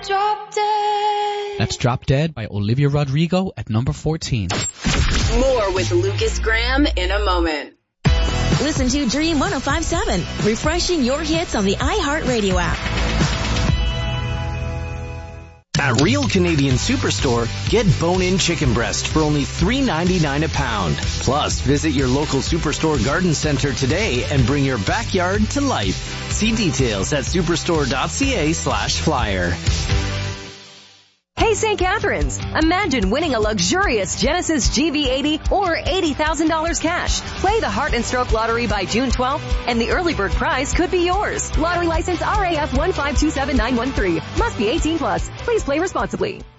Drop Dead. That's Drop Dead by Olivia Rodrigo at number 14. More with Lucas Graham in a moment. Listen to Dream 105.7, refreshing your hits on the iHeartRadio app. At Real Canadian Superstore, get bone-in chicken breast for only $3.99 a pound. Plus, visit your local Superstore garden center today and bring your backyard to life. See details at superstore.ca/flyer. Hey St. Catharines, imagine winning a luxurious Genesis GV80 or $80,000 cash. Play the Heart and Stroke Lottery by June 12th and the early bird prize could be yours. Lottery license RAF 1527913. Must be 18 plus. Please play responsibly.